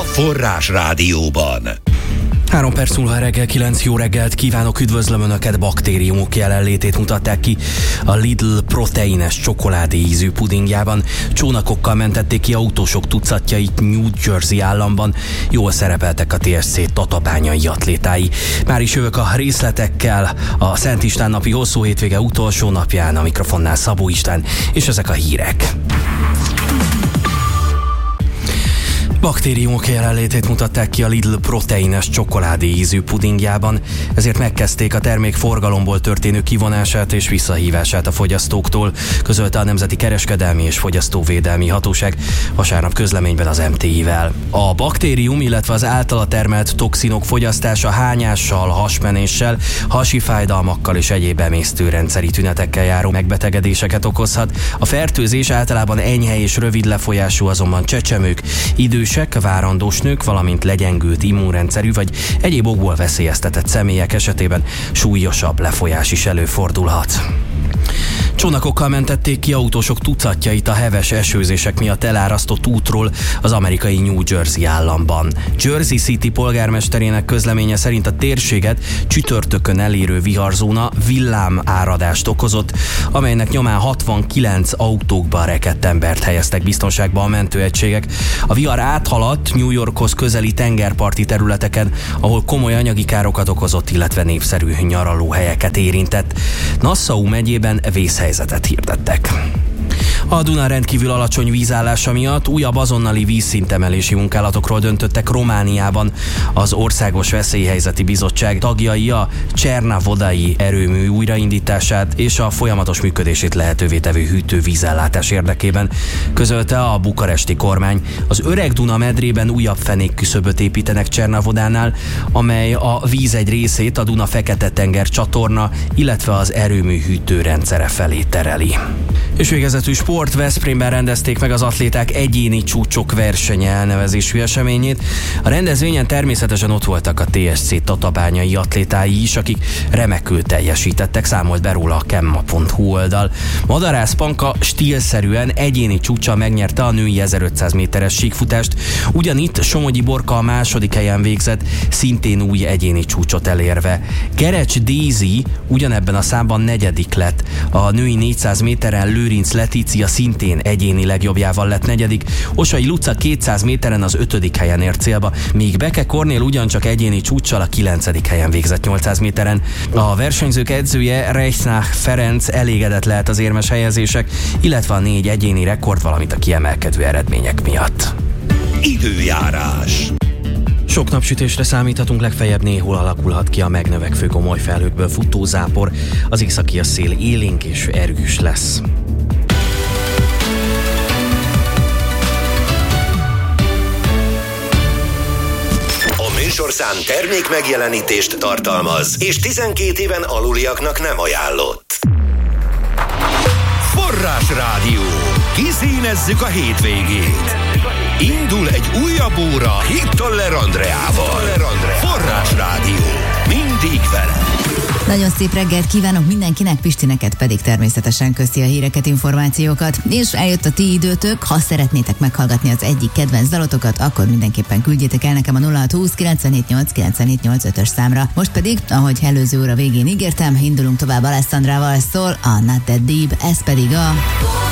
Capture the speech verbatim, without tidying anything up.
Forrás Rádióban. Három perc múlva reggel kilenc, jó reggelt kívánok, üdvözlöm Önöket, baktériumok jelenlétét mutatták ki a Lidl proteines csokoládé ízű pudingjában. Csónakokkal mentették ki autósok tucatjait New Jersey államban, jól szerepeltek a té es cé tatabányai atlétái. Már is jövök a részletekkel a Szent István napi hosszú hétvége utolsó napján, a mikrofonnál Szabó István, és ezek a hírek. Baktériumok jelenlétét mutatták ki a Lidl proteines csokoládé ízű pudingjában, ezért megkezdték a termék forgalomból történő kivonását és visszahívását a fogyasztóktól, közölte a Nemzeti Kereskedelmi és Fogyasztóvédelmi Hatóság vasárnap közleményben az em té i-vel. A baktérium, illetve az általa termelt toxinok fogyasztása hányással, hasmenéssel, hasi fájdalmakkal és egyéb emésztőrendszeri tünetekkel járó megbetegedéseket okozhat. A fertőzés általában enyhe és rövid lefolyású, azonban csecsemők, idős várandós nők, valamint legyengült immunrendszerű vagy egyéb okból veszélyeztetett személyek esetében súlyosabb lefolyás is előfordulhat. Csónakokkal mentették ki autósok tucatjait a heves esőzések miatt elárasztott útról az amerikai New Jersey államban. Jersey City polgármesterének közleménye szerint a térséget csütörtökön elérő viharzóna villámáradást okozott, amelynek nyomán hatvankilenc autókba rekedt embert helyeztek biztonságba a mentőegységek. A vihar áthaladt New Yorkhoz közeli tengerparti területeken, ahol komoly anyagi károkat okozott, illetve népszerű nyaralóhelyeket érintett. Nassau megyében vészhelyzetet hirdettek. A Duna rendkívül alacsony vízállása miatt újabb azonnali vízszintemelési munkálatokról döntöttek Romániában. Az Országos Veszélyhelyzeti Bizottság tagjai a Csernavodai erőmű újraindítását és a folyamatos működését lehetővé tevő hűtővízellátás érdekében, közölte a bukaresti kormány. Az Öreg Duna medrében újabb fenékküszöböt építenek Csernavodánál, amely a víz egy részét a Duna Fekete-tenger csatorna, illetve az erőmű hűtőrendszere felé tereli. És végezetül sport, Veszprémben rendezték meg az atléták egyéni csúcsok versenye elnevezésű eseményét. A rendezvényen természetesen ott voltak a té es cé tatabányai atlétái is, akik remekül teljesítettek, számolt be róla a kemma pont hu oldal. Madarász Panka stílszerűen egyéni csúccsal megnyerte a női ezerötszáz méteres síkfutást, ugyanitt Somogyi Borka a második helyen végzett, szintén új egyéni csúcsot elérve. Gerecs Daisy ugyanebben a számban negyedik lett, a női négyszáz méteren Lőrinc Letícia szintén egyéni legjobbjával lett negyedik, Osai Luca kétszáz méteren az ötödik helyen ért célba, míg Beke Kornél ugyancsak egyéni csúccsal a kilencedik helyen végzett nyolcszáz méteren. A versenyzők edzője Reichnach Ferenc elégedett lehet az érmes helyezések, illetve a négy egyéni rekord, valamint a kiemelkedő eredmények miatt. Időjárás. Sok napsütésre számíthatunk, legfeljebb néhol alakulhat ki a megnövekvő gomoly felhőkből futó zápor, az északi a szél élénk és erős lesz. A műsorszám termék megjelenítést tartalmaz, és tizenkét éven aluliaknak nem ajánlott. Forrás Rádió. Kiszínezzük a hétvégét. Indul egy újabb óra Hittoller Andreával. Forrás Rádió. Mindig vele. Nagyon szép reggelt kívánok mindenkinek, Pistineket pedig természetesen köszi a híreket, információkat. És eljött a ti időtök, ha szeretnétek meghallgatni az egyik kedvenc dalotokat, akkor mindenképpen küldjétek el nekem a nulla hat húsz kilencvenhét nyolc kilencvenhét nyolc ötös számra. Most pedig, ahogy előző óra végén ígértem, indulunk tovább Alessandrával, szól a Not That Deep, ez pedig a...